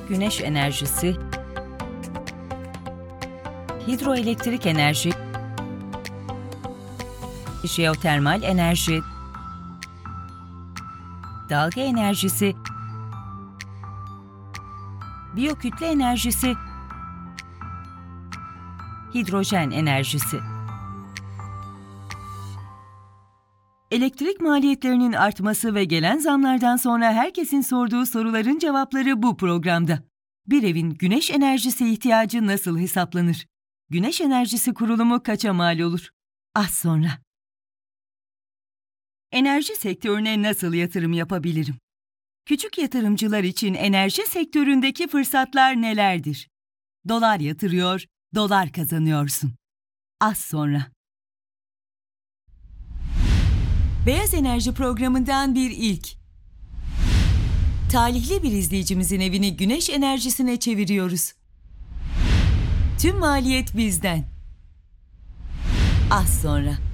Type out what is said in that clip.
güneş enerjisi, hidroelektrik enerji, jeotermal enerji, dalga enerjisi, biyokütle enerjisi, hidrojen enerjisi. Elektrik maliyetlerinin artması ve gelen zamlardan sonra herkesin sorduğu soruların cevapları bu programda. Bir evin güneş enerjisi ihtiyacı nasıl hesaplanır? Güneş enerjisi kurulumu kaça mal olur? Az sonra. Enerji sektörüne nasıl yatırım yapabilirim? Küçük yatırımcılar için enerji sektöründeki fırsatlar nelerdir? Dolar yatırıyor, dolar kazanıyorsun. Az sonra. Beyaz Enerji programından bir ilk. Talihli bir izleyicimizin evini güneş enerjisine çeviriyoruz. Tüm maliyet bizden. Az sonra.